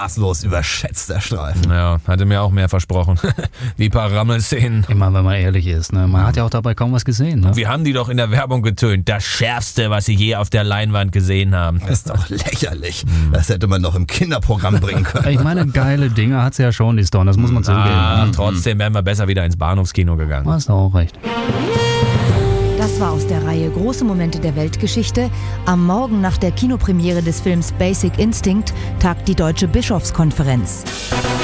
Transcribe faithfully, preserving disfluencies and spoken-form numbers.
maßlos überschätzter Streifen. Ja, hatte mir auch mehr versprochen. Die paar Rammelszenen. Immer wenn man ehrlich ist, ne? Man hat ja auch dabei kaum was gesehen. Ne? Wir haben die doch in der Werbung getönt. Das Schärfste, was sie je auf der Leinwand gesehen haben. Das ist doch lächerlich. Das hätte man doch im Kinderprogramm bringen können. Ich meine, geile Dinge hat sie ja schon, die Stone, das muss man zugeben. Ah, Mhm. trotzdem wären wir besser wieder ins Bahnhofskino gegangen. Hast du auch recht. Das war aus der Reihe Große Momente der Weltgeschichte. Am Morgen nach der Kinopremiere des Films Basic Instinct tagt die Deutsche Bischofskonferenz.